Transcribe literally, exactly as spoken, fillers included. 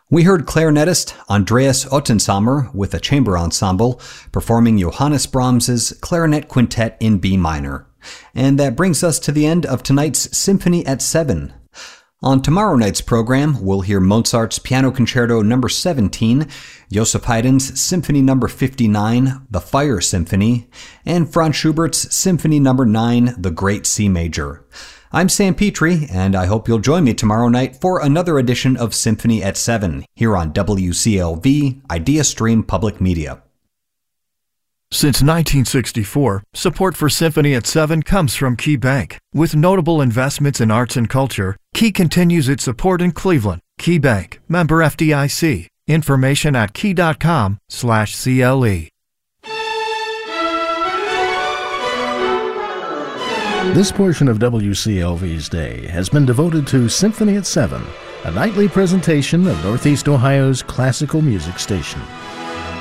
We heard clarinetist Andreas Ottensamer with a chamber ensemble performing Johannes Brahms's Clarinet Quintet in B minor. And that brings us to the end of tonight's Symphony at Seven. On tomorrow night's program, we'll hear Mozart's Piano Concerto number seventeen, Joseph Haydn's Symphony number fifty-nine, The Fire Symphony, and Franz Schubert's Symphony number nine, The Great C Major. I'm Sam Petrie, and I hope you'll join me tomorrow night for another edition of Symphony at seven, here on W C L V, IdeaStream Public Media. Since nineteen sixty-four, support for Symphony at seven comes from Key Bank. With notable investments in arts and culture, Key continues its support in Cleveland. Key Bank, member F D I C. Information at key.com slash CLE. This portion of W C L V's day has been devoted to Symphony at seven, a nightly presentation of Northeast Ohio's classical music station.